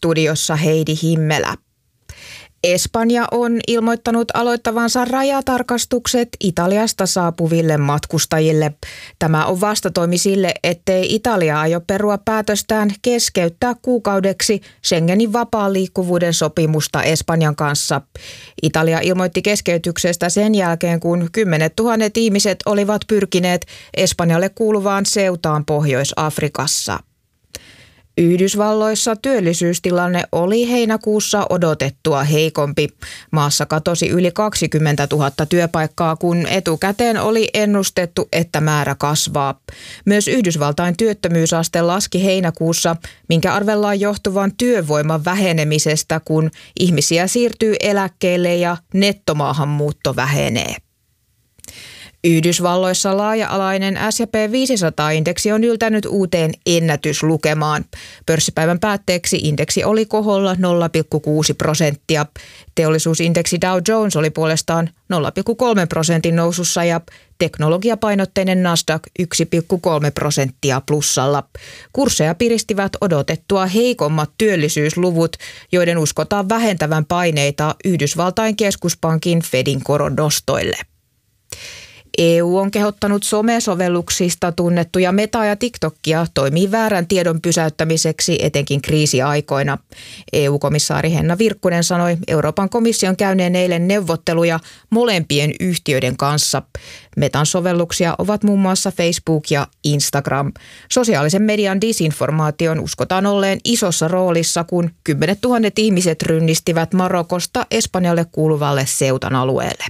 studiossa Heidi Himmelä. Espanja on ilmoittanut aloittavansa rajatarkastukset Italiasta saapuville matkustajille. Tämä on vastatoimi sille, ettei Italia aio perua päätöstään keskeyttää kuukaudeksi Schengenin vapaan liikkuvuuden sopimusta Espanjan kanssa. Italia ilmoitti keskeytyksestä sen jälkeen, kun 10 000 ihmiset olivat pyrkineet Espanjalle kuuluvaan Ceutaan Pohjois-Afrikassa. Yhdysvalloissa työllisyystilanne oli heinäkuussa odotettua heikompi. Maassa katosi yli 20 000 työpaikkaa, kun etukäteen oli ennustettu, että määrä kasvaa. Myös Yhdysvaltain työttömyysaste laski heinäkuussa, minkä arvellaan johtuvan työvoiman vähenemisestä, kun ihmisiä siirtyy eläkkeelle ja nettomaahanmuutto vähenee. Yhdysvalloissa laaja-alainen S&P 500-indeksi on yltänyt uuteen ennätyslukemaan. Pörssipäivän päätteeksi indeksi oli koholla 0,6%. Teollisuusindeksi Dow Jones oli puolestaan 0,3% nousussa ja teknologiapainotteinen Nasdaq 1,3% plussalla. Kursseja piristivät odotettua heikommat työllisyysluvut, joiden uskotaan vähentävän paineita Yhdysvaltain keskuspankin Fedin koronnostoille. EU on kehottanut somesovelluksista tunnettuja Metaa ja TikTokia toimii väärän tiedon pysäyttämiseksi etenkin kriisiaikoina. EU-komissaari Henna Virkkunen sanoi Euroopan komission käyneen eilen neuvotteluja molempien yhtiöiden kanssa. Metan sovelluksia ovat muun muassa Facebook ja Instagram. Sosiaalisen median disinformaation uskotaan olleen isossa roolissa, kun 10 000 ihmiset rynnistivät Marokosta Espanjalle kuuluvalle Ceutan alueelle.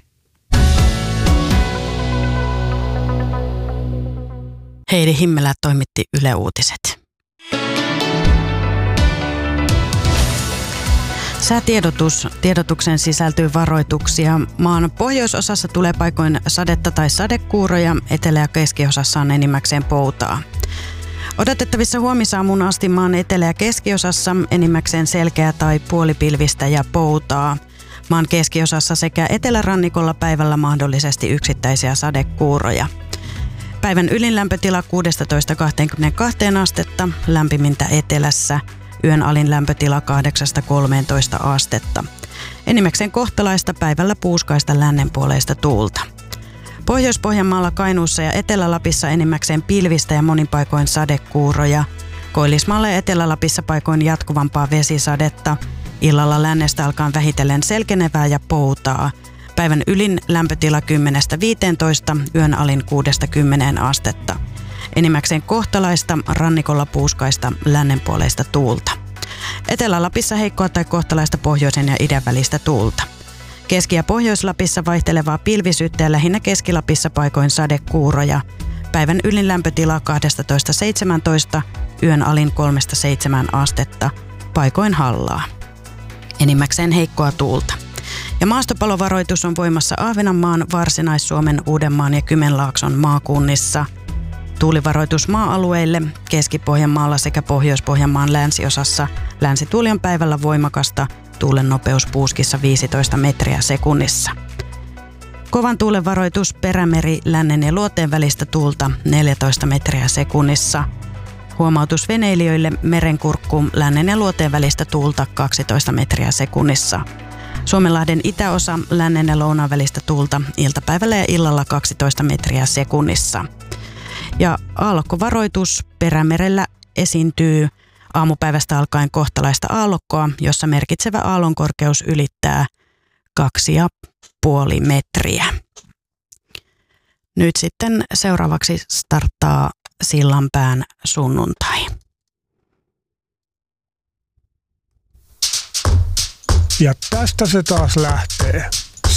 Heidi Himmelä toimitti Yle Uutiset. Tiedotukseen sisältyy varoituksia. Maan pohjoisosassa tulee paikoin sadetta tai sadekuuroja, etelä- ja keskiosassa on enimmäkseen poutaa. Odotettavissa huomisaamuun asti maan etelä- ja keskiosassa enimmäkseen selkeä tai puolipilvistä ja poutaa. Maan keskiosassa sekä etelärannikolla päivällä mahdollisesti yksittäisiä sadekuuroja. Päivän ylin lämpötila 16-22 astetta, lämpimintä etelässä. Yön alin lämpötila 8-13 astetta. Enimmäkseen kohtalaista, päivällä puuskaista lännenpuoleista tuulta. Pohjois-Pohjanmaalla, Kainuussa ja Etelä-Lapissa enimmäkseen pilvistä ja monin paikoin sadekuuroja. Koillismaalla ja Etelä-Lapissa paikoin jatkuvampaa vesisadetta. Illalla lännestä alkaen vähitellen selkenevää ja poutaa. Päivän ylin lämpötila 10-15, yön alin 6-10 astetta. Enimmäkseen kohtalaista, rannikolla puuskaista, lännenpuoleista tuulta. Etelä-Lapissa heikkoa tai kohtalaista pohjoisen ja idän välistä tuulta. Keski- ja Pohjois-Lapissa vaihtelevaa pilvisyyttä ja lähinnä Keski-Lapissa paikoin sadekuuroja. Päivän ylin lämpötila 12-17, yön alin 3-7 astetta, paikoin hallaa. Enimmäkseen heikkoa tuulta. Ja maastopalovaroitus on voimassa Ahvenanmaan, Varsinais-Suomen, Uudenmaan ja Kymenlaakson maakunnissa. Tuulivaroitus maa-alueille Keski-Pohjanmaalla sekä Pohjois-Pohjanmaan länsiosassa. Länsituuli on päivällä voimakasta, tuulen nopeus puuskissa 15 metriä sekunnissa. Kovan tuulen varoitus Perämeri, lännen ja luoteen välistä tuulta 14 metriä sekunnissa. Huomautus veneilijöille Merenkurkku, lännen ja luoteen välistä tuulta 12 metriä sekunnissa. Suomenlahden itäosa, lännen ja lounaan välistä tuulta iltapäivällä ja illalla 12 metriä sekunnissa. Ja aallokkovaroitus Perämerellä esiintyy aamupäivästä alkaen kohtalaista aallokkoa, jossa merkitsevä aallonkorkeus ylittää 2,5 metriä. Nyt sitten seuraavaksi starttaa Sillanpään sunnuntai. Ja tästä se taas lähtee.